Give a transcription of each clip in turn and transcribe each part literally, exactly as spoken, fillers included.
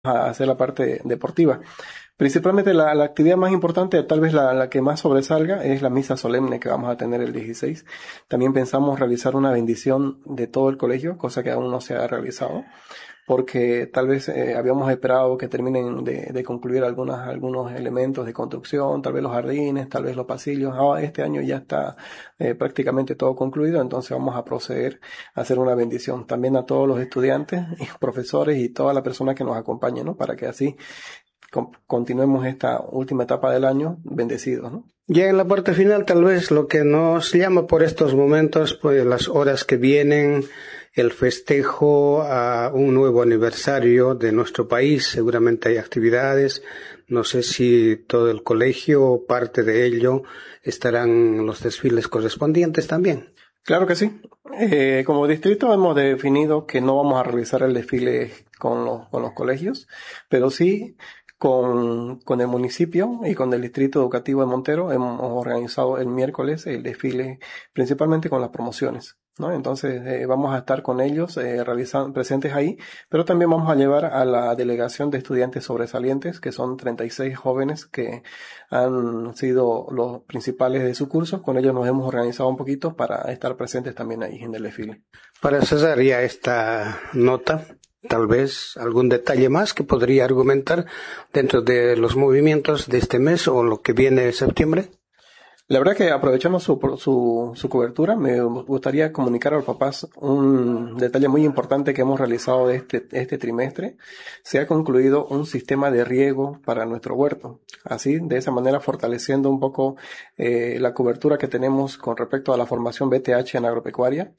a hacer la parte deportiva. Principalmente la, la actividad más importante, tal vez la, la que más sobresalga, es la misa solemne que vamos a tener el dieciséis. También pensamos realizar una bendición de todo el colegio, cosa que aún no se ha realizado, porque tal vez eh, habíamos esperado que terminen de, de concluir algunas, algunos elementos de construcción, tal vez los jardines, tal vez los pasillos. Ah, este año ya está eh, prácticamente todo concluido, entonces vamos a proceder a hacer una bendición también a todos los estudiantes y profesores y toda la persona que nos acompañe, ¿no? Para que así con- continuemos esta última etapa del año bendecidos, ¿no? Ya en la parte final, tal vez lo que nos llama por estos momentos, pues las horas que vienen, el festejo a un nuevo aniversario de nuestro país, seguramente hay actividades, no sé si todo el colegio o parte de ello estarán los desfiles correspondientes también. Claro que sí. Eh, como distrito hemos definido que no vamos a realizar el desfile con los, con los colegios, pero sí con, con el municipio y con el distrito educativo de Montero hemos organizado el miércoles el desfile principalmente con las promociones, ¿no? Entonces eh, vamos a estar con ellos eh, realizando, presentes ahí, pero también vamos a llevar a la delegación de estudiantes sobresalientes, que son treinta y seis jóvenes que han sido los principales de su curso. Con ellos nos hemos organizado un poquito para estar presentes también ahí en el desfile. Para cerrar ya esta nota, tal vez algún detalle más que podría argumentar dentro de los movimientos de este mes o lo que viene de septiembre. La verdad que aprovechando su, su, su cobertura, me gustaría comunicar a los papás un detalle muy importante que hemos realizado este, este trimestre. Se ha concluido un sistema de riego para nuestro huerto. Así, de esa manera, fortaleciendo un poco eh, la cobertura que tenemos con respecto a la formación B T H en agropecuaria.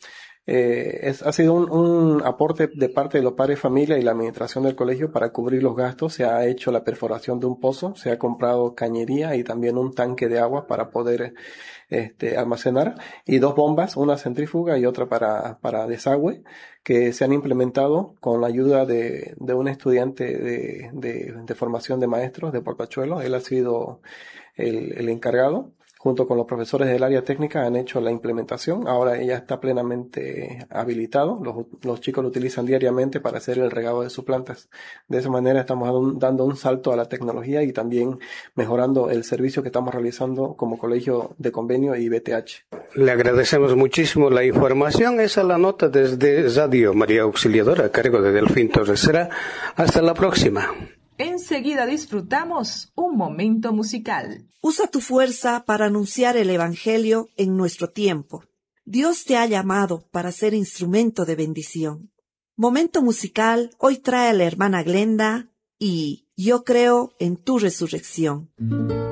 Eh, es, ha sido un, un aporte de parte de los padres de familia y la administración del colegio para cubrir los gastos. Se ha hecho la perforación de un pozo, se ha comprado cañería y también un tanque de agua para poder este, almacenar, y dos bombas, una centrífuga y otra para, para desagüe, que se han implementado con la ayuda de, de un estudiante de, de, de formación de maestros de Portachuelo. Él ha sido el, el encargado. Junto con los profesores del área técnica han hecho la implementación. Ahora ya está plenamente habilitado. Los, los chicos lo utilizan diariamente para hacer el regado de sus plantas. De esa manera estamos dando, dando un salto a la tecnología y también mejorando el servicio que estamos realizando como colegio de convenio y B T H. Le agradecemos muchísimo la información. Esa es la nota desde Radio María Auxiliadora a cargo de Delfín Torres. Será hasta la próxima. Enseguida disfrutamos un momento musical. Usa tu fuerza para anunciar el Evangelio en nuestro tiempo. Dios te ha llamado para ser instrumento de bendición. Momento musical hoy trae a la hermana Glenda y Yo creo en tu resurrección.